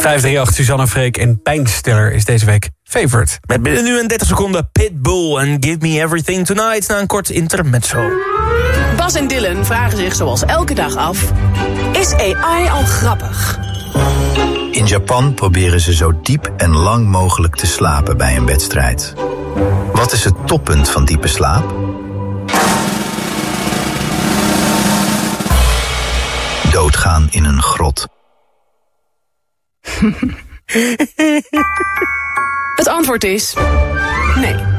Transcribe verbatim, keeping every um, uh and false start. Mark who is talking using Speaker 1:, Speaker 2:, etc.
Speaker 1: vijf drie acht, Suzanne Freek en Pijnstiller is deze week favorite.
Speaker 2: Met binnen nu een dertig seconden Pitbull en Give Me Everything Tonight na een kort intermezzo.
Speaker 3: Bas en Dylan vragen zich zoals elke dag af: is A I al grappig?
Speaker 4: In Japan proberen ze zo diep en lang mogelijk te slapen bij een wedstrijd. Wat is het toppunt van diepe slaap? Doodgaan in een grot.
Speaker 3: Het antwoord is nee.